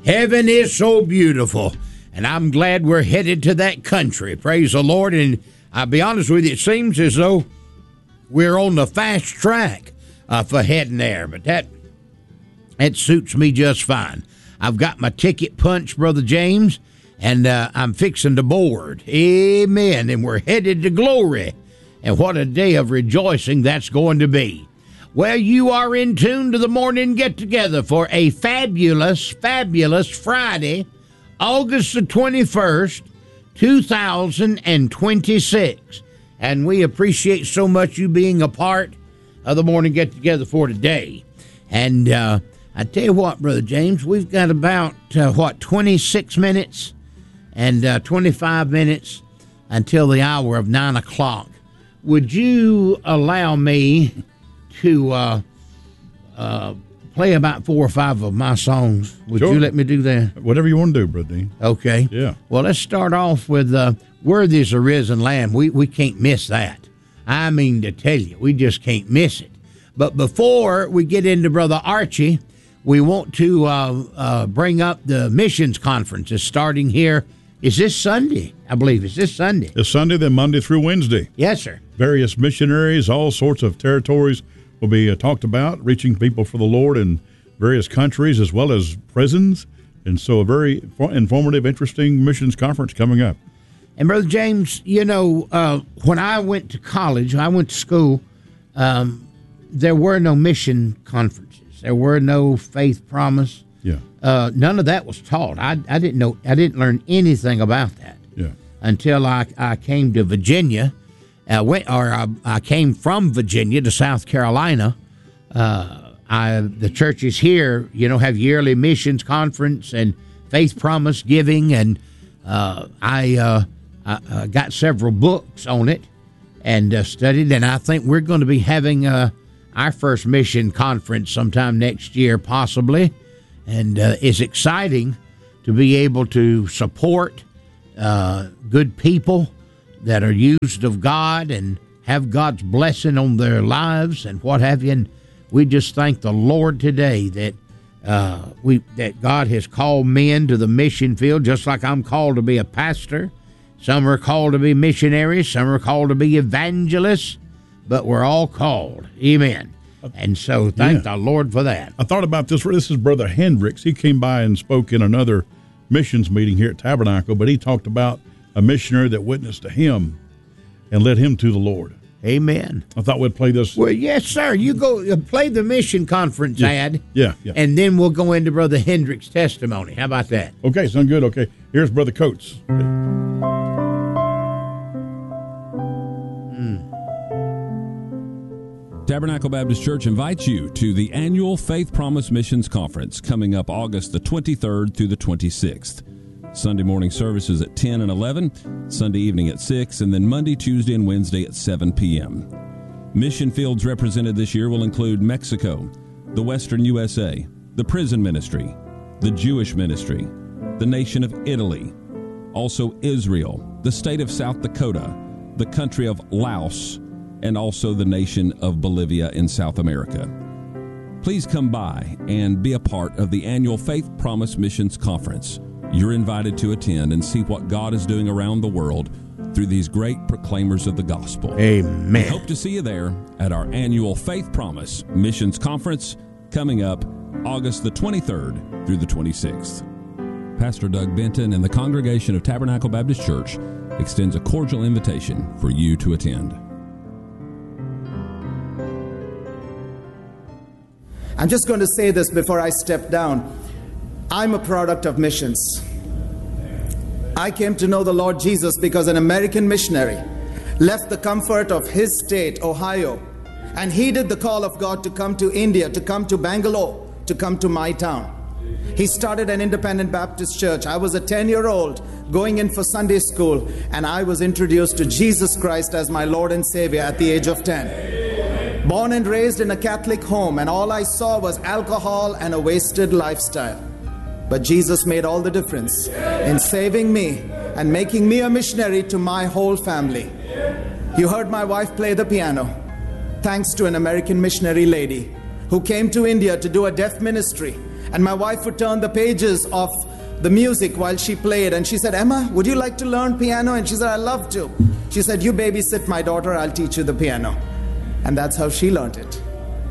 Heaven is so beautiful, and I'm glad we're headed to that country. Praise the Lord. And I'll be honest with you, it seems as though we're on the fast track for heading there, but that suits me just fine. I've got my ticket punched, Brother James, and I'm fixing to board. Amen. And we're headed to glory. And what a day of rejoicing that's going to be. Well, you are in tune to the morning get-together for a fabulous, fabulous Friday, August the 21st, 2026. And we appreciate so much you being a part of the morning get-together for today. And I tell you what, Brother James, we've got about, 26 minutes and 25 minutes until the hour of 9 o'clock. Would you allow me to play about 4 or 5 of my songs? Would you let me do that? Whatever you want to do, Brother Dean. Okay. Yeah. Well, let's start off with Worthy is a Risen Lamb. We can't miss that. I mean to tell you, we just can't miss it. But before we get into Brother Archie, we want to bring up the missions conference. It's starting here. Is this Sunday? I believe it's this Sunday. It's Sunday, then Monday through Wednesday. Yes, sir. Various missionaries, all sorts of territories will be talked about, reaching people for the Lord in various countries as well as prisons. And so a very informative, interesting missions conference coming up. And Brother James, you know, when I went to college, I went to school, there were no mission conferences. There were no faith promise. Yeah. None of that was taught. I didn't know. I didn't learn anything about that. Yeah. Until I came to Virginia. I came from Virginia to South Carolina. The churches here, you know, have yearly missions conference and faith promise giving, and I got several books on it and studied. And I think we're going to be having our first mission conference sometime next year, possibly. And it's exciting to be able to support good people that are used of God and have God's blessing on their lives and what have you. And we just thank the Lord today that that God has called men to the mission field, just like I'm called to be a pastor. Some are called to be missionaries. Some are called to be evangelists. But we're all called. Amen. And so thank the Lord for that. I thought about this. This is Brother Hendricks. He came by and spoke in another missions meeting here at Tabernacle, but he talked about a missionary that witnessed to him and led him to the Lord. Amen. I thought we'd play this. Well, yes, sir. You go play the mission conference ad. Yeah. And then we'll go into Brother Hendricks' testimony. How about that? Okay, sound good. Okay. Here's Brother Coates. Tabernacle Baptist Church invites you to the annual Faith Promise Missions Conference coming up August the 23rd through the 26th. Sunday morning services at 10 and 11, Sunday evening at 6, and then Monday, Tuesday, and Wednesday at 7 p.m. Mission fields represented this year will include Mexico, the Western USA, the prison ministry, the Jewish ministry, the nation of Italy, also Israel, the state of South Dakota, the country of Laos, and also the nation of Bolivia in South America. Please come by and be a part of the annual Faith Promise Missions Conference. You're invited to attend and see what God is doing around the world through these great proclaimers of the gospel. Amen. We hope to see you there at our annual Faith Promise Missions Conference coming up August the 23rd through the 26th. Pastor Doug Benton and the congregation of Tabernacle Baptist Church extends a cordial invitation for you to attend. I'm just going to say this before I step down. I'm a product of missions. I came to know the Lord Jesus because an American missionary left the comfort of his state, Ohio, and heeded the call of God to come to India, to come to Bangalore, to come to my town. He started an independent Baptist church. I was a 10-year-old going in for Sunday school, and I was introduced to Jesus Christ as my Lord and Savior at the age of 10. Born and raised in a Catholic home, and all I saw was alcohol and a wasted lifestyle. But Jesus made all the difference in saving me and making me a missionary to my whole family. You heard my wife play the piano, thanks to an American missionary lady who came to India to do a deaf ministry And my wife would turn the pages of the music while she played. And she said, Emma, would you like to learn piano? And she said, I'd love to. She said, you babysit my daughter, I'll teach you the piano. And that's how she learned it.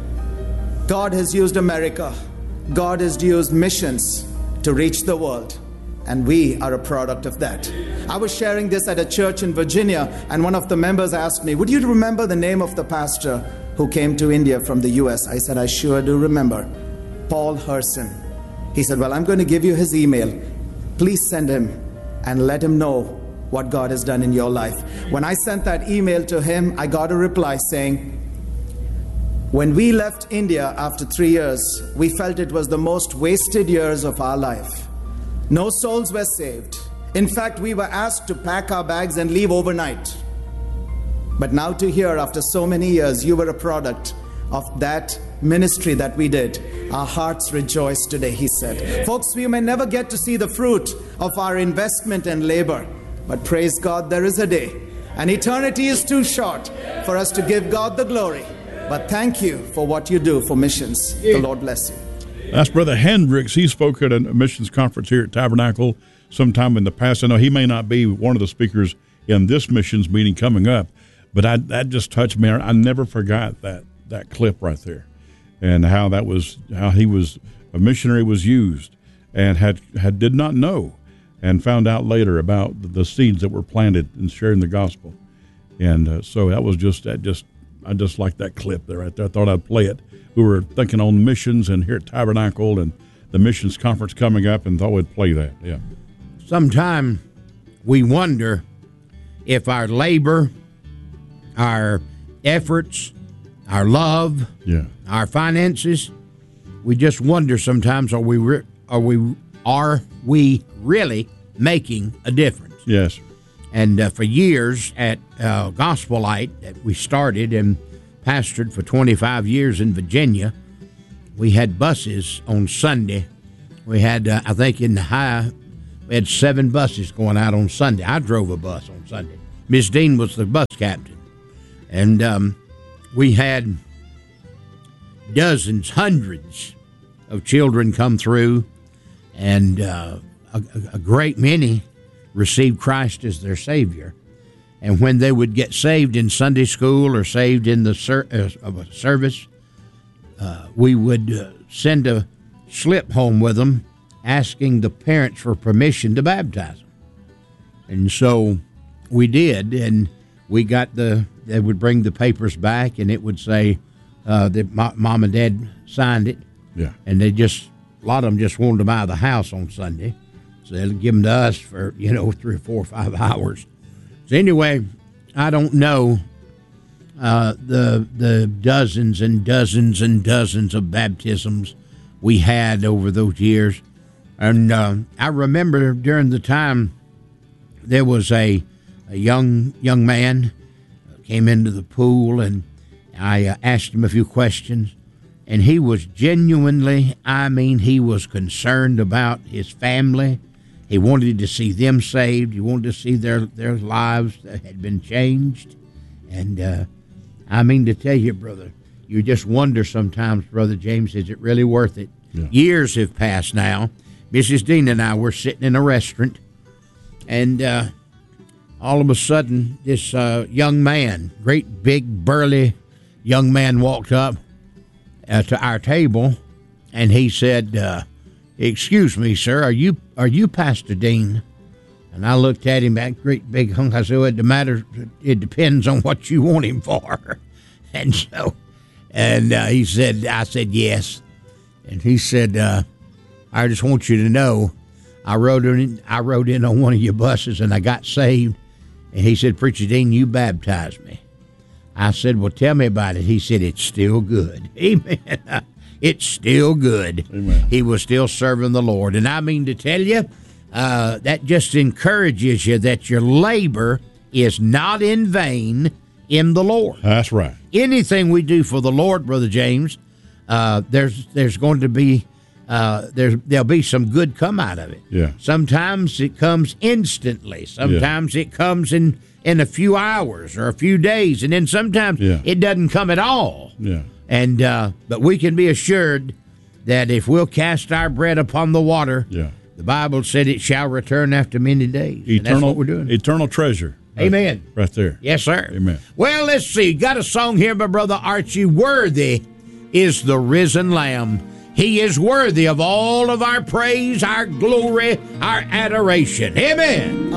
God has used America. God has used missions to reach the world. And we are a product of that. I was sharing this at a church in Virginia, and one of the members asked me, would you remember the name of the pastor who came to India from the US? I said, I sure do remember. Paul Herson. He said, well, I'm going to give you his email. Please send him and let him know what God has done in your life. When I sent that email to him, I got a reply saying, when we left India after 3 years, we felt it was the most wasted years of our life. No souls were saved. In fact, we were asked to pack our bags and leave overnight. But now to hear, after so many years, you were a product of that ministry that we did. Our hearts rejoice today, he said. Folks, we may never get to see the fruit of our investment and labor, but praise God, there is a day. And eternity is too short for us to give God the glory. But thank you for what you do for missions. The Lord bless you. That's Brother Hendricks. He spoke at a missions conference here at Tabernacle sometime in the past. I know he may not be one of the speakers in this missions meeting coming up, but that just touched me. I never forgot that clip right there, and how he was a missionary, was used, and had did not know, and found out later about the seeds that were planted in sharing the gospel, and so I just like that clip there right there. I thought I'd play it. We were thinking on missions and here at Tabernacle and the missions conference coming up, and thought we'd play that. Yeah. Sometime we wonder if our labor, our efforts, our love, our finances, we just wonder sometimes, are we really making a difference? Yes. And for years at Gospel Light that we started and pastored for 25 years in Virginia, we had buses on Sunday. We had, I think in the high, we had 7 buses going out on Sunday. I drove a bus on Sunday. Miss Dean was the bus captain. And we had dozens, hundreds of children come through, and a great many received Christ as their Savior. And when they would get saved in Sunday school or saved in the service, we would send a slip home with them asking the parents for permission to baptize them. And so we did, and we got they would bring the papers back, and it would say that mom and dad signed it. Yeah. And a lot of them just wanted them out of the house on Sunday. So they'd give them to us for, 3 or 4 or 5 hours. So anyway, I don't know the dozens and dozens and dozens of baptisms we had over those years. And I remember during the time there was a young man came into the pool, and I asked him a few questions, and he was genuinely, he was concerned about his family. He wanted to see them saved. He wanted to see their lives that had been changed. And to tell you, brother, you just wonder sometimes, Brother James, is it really worth it? Yeah. Years have passed now. Mrs. Dean and I were sitting in a restaurant, and all of a sudden, this young man, great big burly young man, walked up to our table, and he said, "Excuse me, sir, are you Pastor Dean?" And I looked at him, that great big hunk. I said, "Well, it depends on what you want him for." And so, he said, I said, "Yes." And he said, "I just want you to know, I rode in on one of your buses and I got saved." And he said, "Preacher Dean, you baptized me." I said, "Well, tell me about it." He said, "It's still good." Amen. It's still good. Amen. He was still serving the Lord. And I mean to tell you, that just encourages you that your labor is not in vain in the Lord. That's right. Anything we do for the Lord, Brother James, there's going to be there'll be some good come out of it. Yeah. Sometimes it comes instantly. Sometimes it comes in a few hours or a few days, and then sometimes it doesn't come at all. Yeah. And but we can be assured that if we'll cast our bread upon the water, Yeah. the Bible said it shall return after many days. And that's what we're doing. Eternal treasure. Amen. Right there. Yes, sir. Amen. Well, let's see. Got a song here by Brother Archie. Worthy is the risen Lamb. He is worthy of all of our praise, our glory, our adoration. Amen.